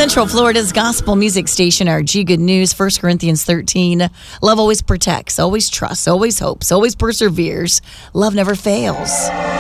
Central Florida's gospel music station, RG Good News, 1 Corinthians 13. Love always protects, always trusts, always hopes, always perseveres. Love never fails.